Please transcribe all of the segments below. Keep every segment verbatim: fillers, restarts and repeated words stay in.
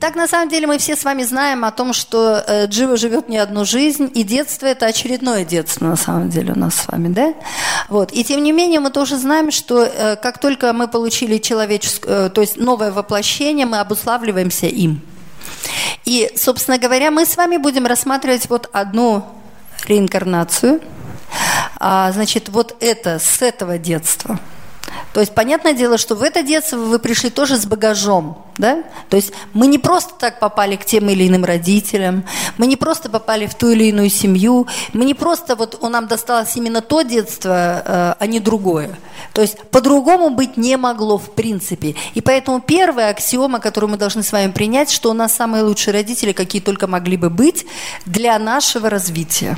Итак, на самом деле мы все с вами знаем о том, что э, Джива живет не одну жизнь, и детство – это очередное детство на самом деле у нас с вами, да? Вот. И тем не менее мы тоже знаем, что э, как только мы получили человеческое, э, то есть новое воплощение, мы обуславливаемся им. И, собственно говоря, мы с вами будем рассматривать вот одну реинкарнацию, а, значит, вот это с этого детства. То есть, понятное дело, что в это детство вы пришли тоже с багажом, да? То есть мы не просто так попали к тем или иным родителям, мы не просто попали в ту или иную семью, мы не просто вот нам досталось именно то детство, а не другое. То есть по-другому быть не могло в принципе. И поэтому первая аксиома, которую мы должны с вами принять, что у нас самые лучшие родители, какие только могли бы быть для нашего развития.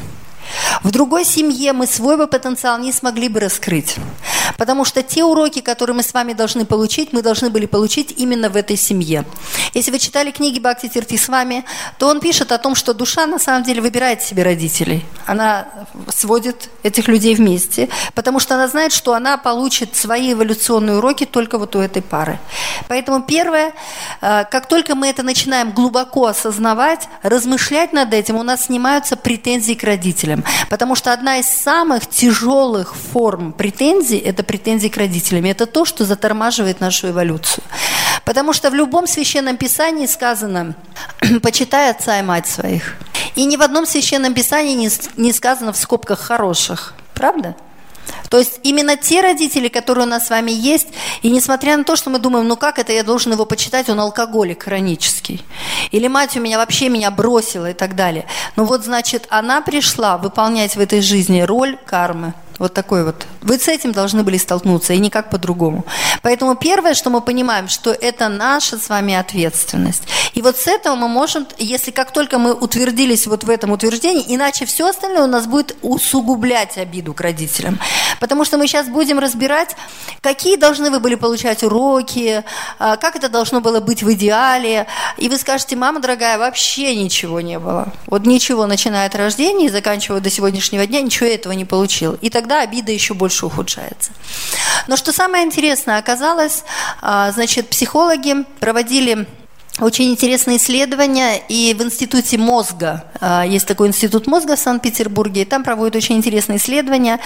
В другой семье мы свой бы потенциал не смогли бы раскрыть, потому что те уроки, которые мы с вами должны получить, мы должны были получить именно в этой семье. Если вы читали книги Бхакти Тирти с вами, то он пишет о том, что душа на самом деле выбирает себе родителей. Она сводит этих людей вместе, потому что она знает, что она получит свои эволюционные уроки только вот у этой пары. Поэтому первое, как только мы это начинаем глубоко осознавать, размышлять над этим, у нас снимаются претензии к родителям. Потому что одна из самых тяжелых форм претензий – это претензии к родителям. Это то, что затормаживает нашу эволюцию. Потому что в любом священном писании сказано «почитай отца и мать своих». И ни в одном священном писании не, не сказано в скобках «хороших». Правда? То есть именно те родители, которые у нас с вами есть, и несмотря на то, что мы думаем, ну как это я должен его почитать, он алкоголик хронический, или мать у меня вообще меня бросила и так далее. Ну вот, значит, она пришла выполнять в этой жизни роль кармы. Вот такой вот. Вы с этим должны были столкнуться, и никак по-другому. Поэтому первое, что мы понимаем, что это наша с вами ответственность. И вот с этого мы можем, если как только мы утвердились вот в этом утверждении, иначе все остальное у нас будет усугублять обиду к родителям. Потому что мы сейчас будем разбирать, какие должны вы были получать уроки, как это должно было быть в идеале. И вы скажете, мама дорогая, вообще ничего не было. Вот ничего, начиная от рождения и заканчивая до сегодняшнего дня, ничего этого не получил. И тогда обида еще больше ухудшается. Но что самое интересное, оказалось, значит, психологи проводили очень интересные исследования, и в институте мозга, есть такой институт мозга в Санкт-Петербурге, и там проводят очень интересные исследования.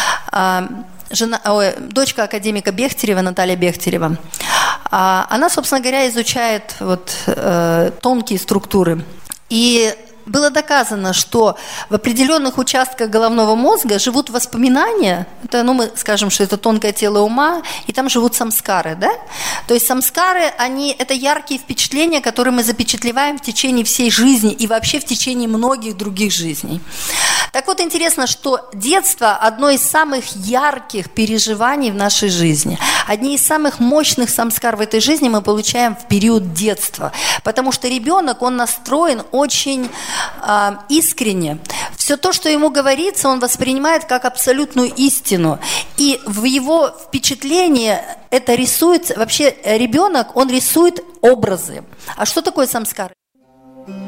Жена, ой, дочка академика Бехтерева, Наталья Бехтерева, она, собственно говоря, изучает вот, тонкие структуры. И было доказано, что в определенных участках головного мозга живут воспоминания, это, ну, мы скажем, что это тонкое тело ума, и там живут самскары, да? То есть самскары, они, это яркие впечатления, которые мы запечатлеваем в течение всей жизни и вообще в течение многих других жизней. Так вот, интересно, что детство – одно из самых ярких переживаний в нашей жизни. Одни из самых мощных самскар в этой жизни мы получаем в период детства, потому что ребенок, он настроен очень э, искренне. Все то, что ему говорится, он воспринимает как абсолютную истину. И в его впечатлении это рисует, вообще ребенок, он рисует образы. А что такое самскар?